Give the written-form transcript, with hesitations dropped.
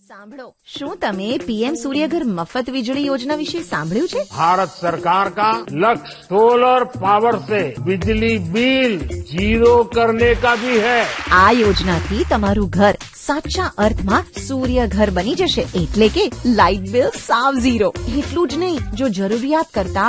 સાંભળો, શું તમે પીએમ સૂર્યઘર મફત વીજળી યોજના વિશે સાંભળ્યું છે? भारत सरकार का लक्ष्य सोलर पावर से बिजली बिल जीरो करने का भी है। આ યોજનાથી તમારું ઘર સાચા અર્થમાં સૂર્યઘર બની જશે, એટલે કે લાઇટ બિલ સાવ ઝીરો. એટલું જ નહીં, જો જરૂરિયાત કરતા